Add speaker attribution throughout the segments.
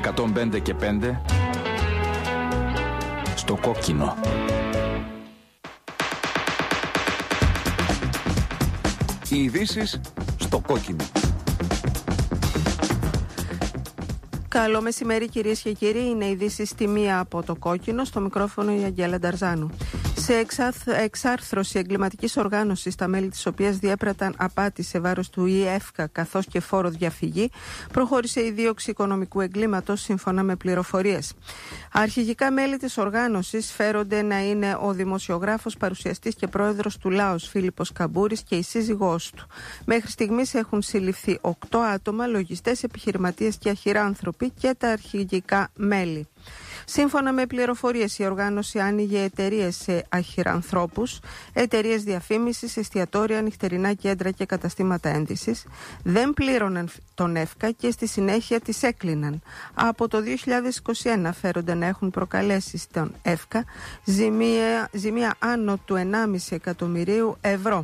Speaker 1: 105 και 5 στο κόκκινο. Οι ειδήσεις στο κόκκινο.
Speaker 2: Καλό μεσημέρι κυρίες και κύριοι, είναι ειδήσεις στη μία από το κόκκινο, στο μικρόφωνο η Αγγέλα Νταρζάνου. Σε εξάρθρωση εγκληματικής οργάνωσης, τα μέλη της οποίας διέπραταν απάτη σε βάρος του ΙΕΦΚΑ καθώς και φόρο διαφυγή, προχώρησε η δίωξη οικονομικού εγκλήματος σύμφωνα με πληροφορίες. Αρχηγικά μέλη της οργάνωσης φέρονται να είναι ο δημοσιογράφος, παρουσιαστής και πρόεδρος του ΛΑΟΣ Φίλιππος Καμπούρης και η σύζυγός του. Μέχρι στιγμής έχουν συλληφθεί 8 άτομα, λογιστές, επιχειρηματίες και αχυράνθρωποι και τα αρχηγικά μέλη. Σύμφωνα με πληροφορίες, η οργάνωση άνοιγε εταιρείες σε αχυρανθρώπους, εταιρείες διαφήμισης, εστιατόρια, νυχτερινά κέντρα και καταστήματα ένδυσης. Δεν πλήρωναν τον ΕΦΚΑ και στη συνέχεια τις έκλειναν. Από το 2021 φέρονται να έχουν προκαλέσει στον ΕΦΚΑ ζημία άνω του 1,5 εκατομμυρίου ευρώ.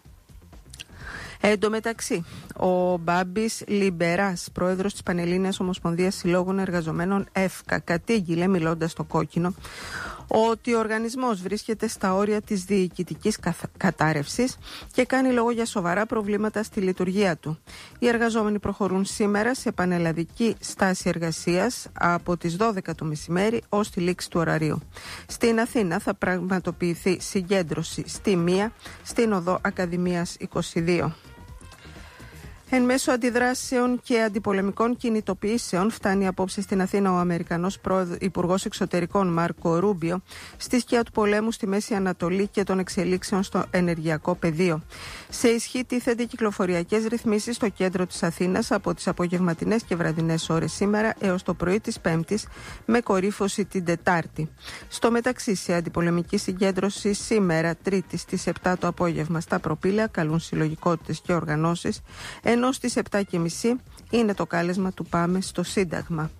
Speaker 2: Εν τω μεταξύ, ο Μπάμπης Λιμπεράς, πρόεδρος της Πανελλήνιας Ομοσπονδίας Συλλόγων Εργαζομένων ΕΦΚΑ, κατήγγειλε, μιλώντας στο κόκκινο, ότι ο οργανισμός βρίσκεται στα όρια της διοικητικής κατάρρευσης και κάνει λόγο για σοβαρά προβλήματα στη λειτουργία του. Οι εργαζόμενοι προχωρούν σήμερα σε πανελλαδική στάση εργασίας από τις 12 το μεσημέρι ως τη λήξη του ωραρίου. Στην Αθήνα θα πραγματοποιηθεί συγκέντρωση στη 1, στην οδό Ακαδημίας 22. Εν μέσω αντιδράσεων και αντιπολεμικών κινητοποιήσεων, φτάνει απόψε στην Αθήνα ο Αμερικανός Υπουργός Εξωτερικών Μάρκο Ρούμπιο στη σκιά του πολέμου στη Μέση Ανατολή και των εξελίξεων στο ενεργειακό πεδίο. Σε ισχύ τίθενται κυκλοφοριακές ρυθμίσεις στο κέντρο της Αθήνας από τις απογευματινές και βραδινές ώρες σήμερα έως το πρωί της Πέμπτης, με κορύφωση την Τετάρτη. Στο μεταξύ, σε αντιπολεμική συγκέντρωση σήμερα, Τρίτη στις 7 το απόγευμα στα Προπήλαια, καλούν συλλογικότητες και οργανώσεις, ενώ στις 7.30 είναι το κάλεσμα του «Πάμε στο Σύνταγμα».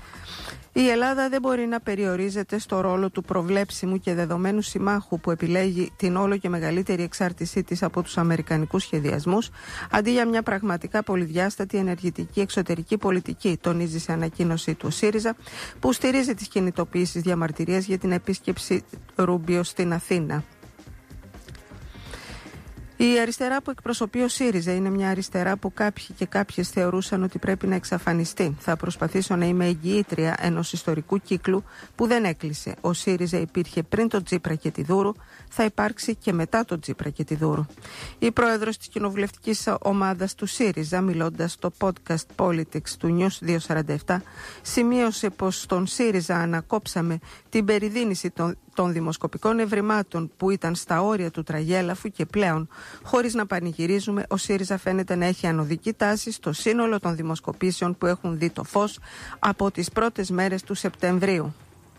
Speaker 2: Η Ελλάδα δεν μπορεί να περιορίζεται στο ρόλο του προβλέψιμου και δεδομένου συμμάχου που επιλέγει την όλο και μεγαλύτερη εξάρτησή της από τους αμερικανικούς σχεδιασμούς, αντί για μια πραγματικά πολυδιάστατη ενεργητική εξωτερική πολιτική, τονίζει σε ανακοίνωσή του ο ΣΥΡΙΖΑ, που στηρίζει τις κινητοποιήσεις διαμαρτυρίας για την επίσκεψη Ρούμπιο στην Αθήνα. Η αριστερά που εκπροσωπεί ο ΣΥΡΙΖΑ είναι μια αριστερά που κάποιοι και κάποιες θεωρούσαν ότι πρέπει να εξαφανιστεί. Θα προσπαθήσω να είμαι εγγυήτρια ενός ιστορικού κύκλου που δεν έκλεισε. Ο ΣΥΡΙΖΑ υπήρχε πριν τον Τσίπρα και τη Δούρου, θα υπάρξει και μετά τον Τσίπρα και τη Δούρου. Η πρόεδρος της κοινοβουλευτικής ομάδας του ΣΥΡΙΖΑ, μιλώντας στο podcast Politics του News 247, σημείωσε πως στον ΣΥΡΙΖΑ ανακόψαμε την περιδίνηση των δημοσκοπικών ευρημάτων που ήταν στα όρια του τραγέλαφου και πλέον, χωρίς να πανηγυρίζουμε, ο ΣΥΡΙΖΑ φαίνεται να έχει ανωδική τάση στο σύνολο των δημοσκοπήσεων που έχουν δει το φως από τις πρώτες μέρες του Σεπτεμβρίου.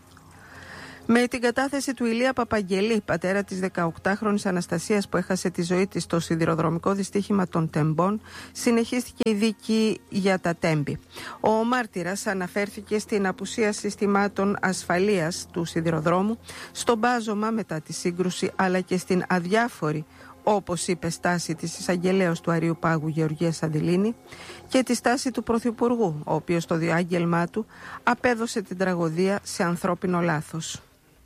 Speaker 2: Με την κατάθεση του Ηλία Παπαγγελή, πατέρα της 18χρονης Αναστασίας που έχασε τη ζωή της στο σιδηροδρομικό δυστύχημα των Τεμπών, συνεχίστηκε η δίκη για τα Τέμπη. Ο μάρτυρας αναφέρθηκε στην απουσία συστημάτων ασφαλείας του σιδηροδρόμου, στο μπάζωμα μετά τη σύγκρουση, αλλά και στην αδιάφορη, όπως είπε, στάση της εισαγγελέως του Αρείου Πάγου Γεωργίας Αδηλίνη και τη στάση του Πρωθυπουργού, ο οποίος στο διάγγελμά του απέδωσε την τραγωδία σε ανθρώπινο λάθος.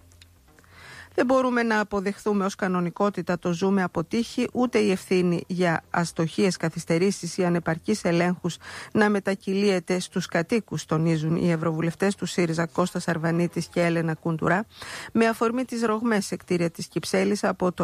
Speaker 2: Δεν μπορούμε να αποδεχθούμε ως κανονικότητα το ζούμε από τύχη, ούτε η ευθύνη για αστοχίες, καθυστερήσεις ή ανεπαρκείς ελέγχους να μετακυλίεται στους κατοίκους, τονίζουν οι ευρωβουλευτές του ΣΥΡΙΖΑ Κώστας Αρβανίτης και Έλενα Κουντουρά, με αφορμή τις ρογμές σε κτίρια της Κυψέλης από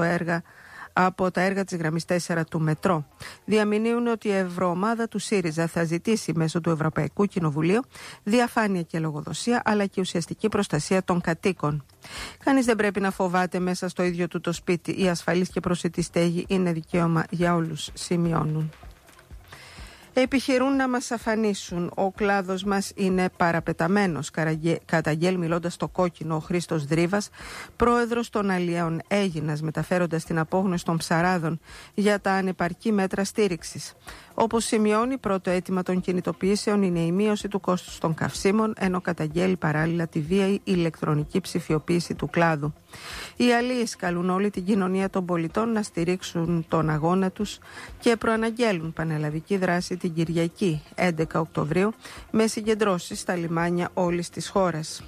Speaker 2: τα έργα της γραμμής 4 του μετρό. Διαμηνύουν ότι η ευρωομάδα του ΣΥΡΙΖΑ θα ζητήσει μέσω του Ευρωπαϊκού Κοινοβουλίου διαφάνεια και λογοδοσία, αλλά και ουσιαστική προστασία των κατοίκων. Κανείς δεν πρέπει να φοβάται μέσα στο ίδιο του το σπίτι. Η ασφαλής και προσιτή στέγη είναι δικαίωμα για όλους, σημειώνουν. Επιχειρούν να μας αφανίσουν. Ο κλάδος μας είναι παραπεταμένος, καταγγέλει μιλώντας στο κόκκινο ο Χρήστος Δρίβας, πρόεδρος των Αλλιέων Αίγινας, μεταφέροντας την απόγνωση των ψαράδων για τα ανεπαρκή μέτρα στήριξης. Όπως σημειώνει, πρώτο αίτημα των κινητοποιήσεων είναι η μείωση του κόστους των καυσίμων, ενώ καταγγέλει παράλληλα τη βίαιη ηλεκτρονική ψηφιοποίηση του κλάδου. Οι αλίεις καλούν όλη την κοινωνία των πολιτών να στηρίξουν τον αγώνα τους και προαναγγέλουν πανελλαδική δράση την Κυριακή 11 Οκτωβρίου με συγκεντρώσεις στα λιμάνια όλης της χώρας.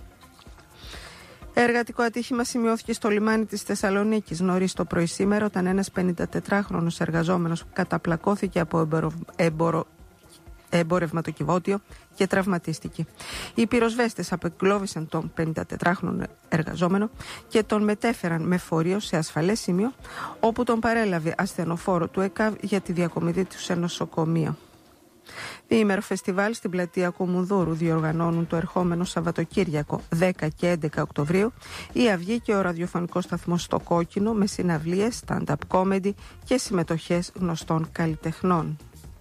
Speaker 2: Εργατικό ατύχημα σημειώθηκε στο λιμάνι της Θεσσαλονίκης νωρίς το πρωί σήμερα, όταν ένας 54χρονος εργαζόμενος καταπλακώθηκε από εμπορευματοκιβώτιο και τραυματίστηκε. Οι πυροσβέστες απεγκλώβησαν τον 54χρονο εργαζόμενο και τον μετέφεραν με φορείο σε ασφαλές σημείο, όπου τον παρέλαβε ασθενοφόρο του ΕΚΑΒ για τη διακομιδή του σε νοσοκομείο. Διήμερο φεστιβάλ στην πλατεία Κουμουνδούρου διοργανώνουν το ερχόμενο Σαββατοκύριακο 10 και 11 Οκτωβρίου η Αυγή και ο ραδιοφωνικός σταθμός Στο Κόκκινο, με συναυλίες, stand-up comedy και συμμετοχές γνωστών καλλιτεχνών.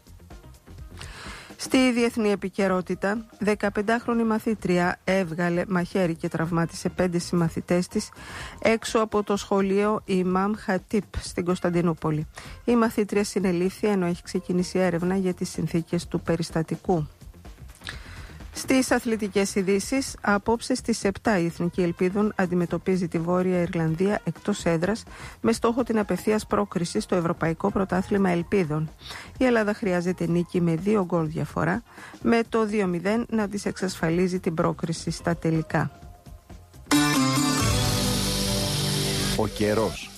Speaker 2: Στη διεθνή επικαιρότητα, 15χρονη μαθήτρια έβγαλε μαχαίρι και τραυμάτισε 5 συμμαθητές της έξω από το σχολείο Ιμάμ Χατίπ στην Κωνσταντινούπολη. Η μαθήτρια συνελήφθη ενώ έχει ξεκινήσει έρευνα για τις συνθήκες του περιστατικού. Στις αθλητικές ειδήσεις, απόψε στις 7 η Εθνική Ελπίδων αντιμετωπίζει τη Βόρεια Ιρλανδία εκτός έδρας με στόχο την απευθείας πρόκριση στο Ευρωπαϊκό Πρωτάθλημα Ελπίδων. Η Ελλάδα χρειάζεται νίκη με 2 γκολ διαφορά, με το 2-0 να της εξασφαλίζει την πρόκριση στα τελικά.
Speaker 1: Ο καιρός.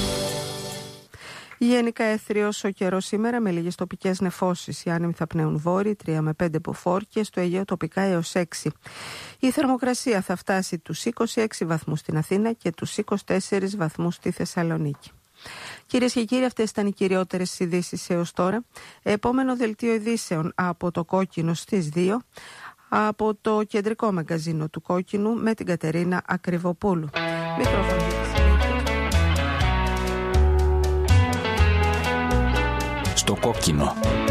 Speaker 2: Γενικά έθριος ο καιρός σήμερα, με λίγες τοπικές νεφώσεις. Οι άνεμοι θα πνέουν βόρειοι 3 με 5 μποφόρ και στο Αιγαίο τοπικά έως 6. Η θερμοκρασία θα φτάσει τους 26 βαθμούς στην Αθήνα και τους 24 βαθμούς στη Θεσσαλονίκη. Κυρίες και κύριοι, αυτές ήταν οι κυριότερες ειδήσεις έως τώρα. Επόμενο δελτίο ειδήσεων από το Κόκκινο στις 2, από το κεντρικό μαγκαζίνο του Κόκκινου, με την Κατερίνα Ακριβοπούλου.
Speaker 1: Στο Κόκκινο.